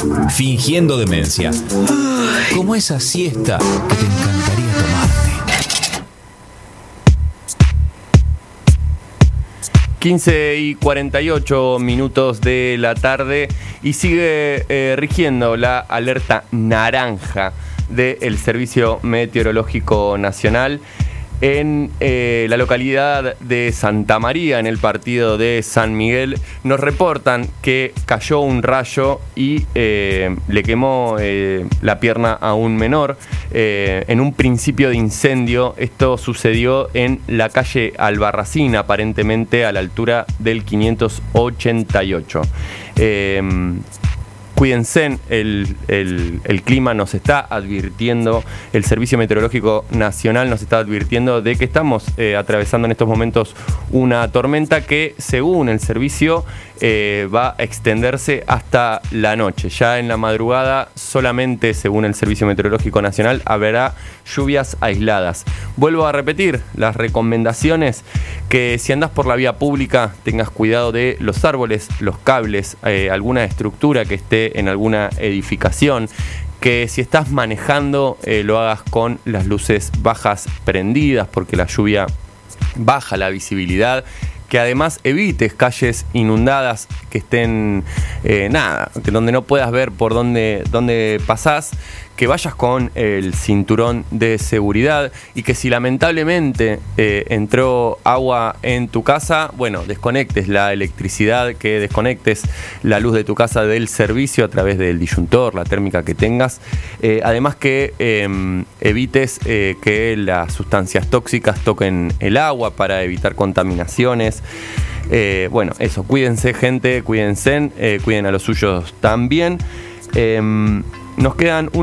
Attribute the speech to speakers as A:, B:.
A: fingiendo demencia. Como esa siesta que te encantaría tomarte.
B: 15:48 de la tarde y sigue rigiendo la alerta naranja del Servicio Meteorológico Nacional en la localidad de Santa María, en el partido de San Miguel. Nos reportan que cayó un rayo y le quemó la pierna a un menor en un principio de incendio. Esto sucedió en la calle Albarracín, aparentemente a la altura del 588. Cuídense, el clima nos está advirtiendo, el Servicio Meteorológico Nacional nos está advirtiendo de que estamos atravesando en estos momentos una tormenta que, según el servicio, va a extenderse hasta la noche. Ya en la madrugada, solamente según el Servicio Meteorológico Nacional, habrá lluvias aisladas. Vuelvo a repetir las recomendaciones: que si andás por la vía pública tengas cuidado de los árboles, los cables, alguna estructura que esté en alguna edificación, que si estás manejando lo hagas con las luces bajas prendidas, porque la lluvia baja la visibilidad, que además evites calles inundadas que estén que donde no puedas ver por dónde pasás, que vayas con el cinturón de seguridad y que si lamentablemente entró agua en tu casa, bueno, desconectes la electricidad, que desconectes la luz de tu casa del servicio a través del disyuntor, la térmica que tengas. Además que evites que las sustancias tóxicas toquen el agua para evitar contaminaciones. Bueno, eso, cuídense, gente, cuídense, cuiden a los suyos también. Nos quedan